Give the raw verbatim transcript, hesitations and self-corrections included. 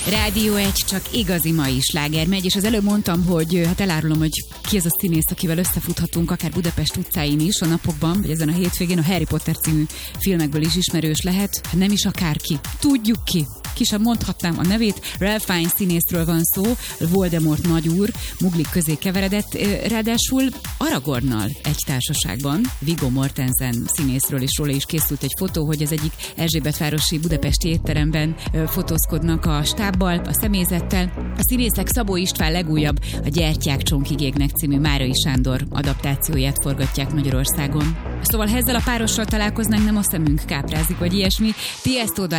Rádió egy, csak igazi mai sláger megy, és az előbb mondtam, hogy hát elárulom, hogy ki ez a színész, akivel összefuthatunk akár Budapest utcáin is a napokban, vagy ezen a hétvégén, a Harry Potter című filmekből is ismerős lehet, hát nem is akárki. Tudjuk ki. Ki sem mondhatnám a nevét, Ralph Fiennes színészről van szó, Voldemort nagyúr, muglik közé keveredett, ráadásul Aragornnal egy társaságban, Viggo Mortensen színészről is róla is készült egy fotó, hogy az egyik Erzsébetvárosi budapesti étteremben fotózkodnak a stábbal, a személyzettel. A színészek Szabó István legújabb, a Gyertyák csonkig égnek című Márai Sándor adaptációját forgatják Magyarországon. Szóval ha ezzel a párossal találkoznánk, nem a szemünk káprázik, vagy ilyesmi. Ti ezt oda